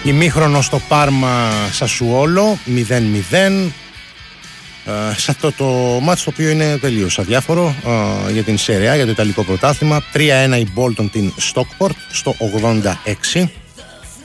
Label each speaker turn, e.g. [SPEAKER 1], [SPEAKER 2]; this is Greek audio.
[SPEAKER 1] Ημίχρονο στο Πάρμα Σασουόλο 0-0. Σε αυτό το μάτς, το οποίο είναι τελείως αδιάφορο για την Σεριά, για το Ιταλικό πρωτάθλημα. 3-1 η Bolton την Stockport στο 86.